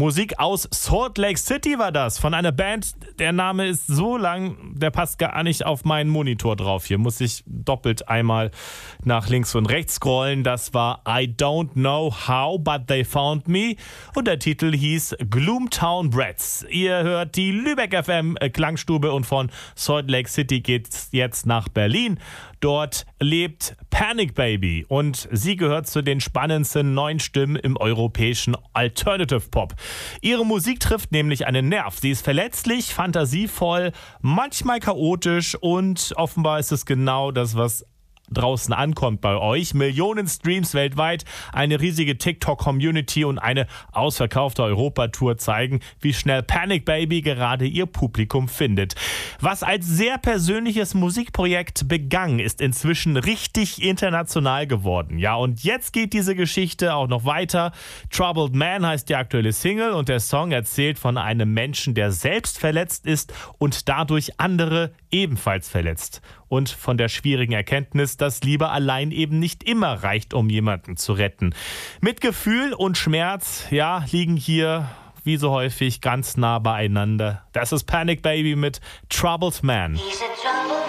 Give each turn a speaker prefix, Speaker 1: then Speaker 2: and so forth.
Speaker 1: Musik aus Salt Lake City war das, von einer Band, der Name ist so lang, der passt gar nicht auf meinen Monitor drauf. Hier muss ich doppelt einmal nach links und rechts scrollen. Das war I Don't Know How, But They Found Me und der Titel hieß Gloomtown Brats. Ihr hört die Lübeck FM Klangstube und von Salt Lake City geht's jetzt nach Berlin. Dort lebt Panic Baby und sie gehört zu den spannendsten neuen Stimmen im europäischen Alternative Pop. Ihre Musik trifft nämlich einen Nerv. Sie ist verletzlich, fantasievoll, manchmal chaotisch und offenbar ist es genau das, was draußen ankommt bei euch. Millionen Streams weltweit, eine riesige TikTok-Community und eine ausverkaufte Europatour zeigen, wie schnell Panic Baby gerade ihr Publikum findet. Was als sehr persönliches Musikprojekt begann, ist inzwischen richtig international geworden. Ja, und jetzt geht diese Geschichte auch noch weiter. Troubled Man heißt die aktuelle Single und der Song erzählt von einem Menschen, der selbst verletzt ist und dadurch andere ebenfalls verletzt. Und von der schwierigen Erkenntnis, dass Liebe allein eben nicht immer reicht, um jemanden zu retten. Mitgefühl und Schmerz, ja, liegen hier wie so häufig ganz nah beieinander. Das ist Panic Baby mit Troubled Man.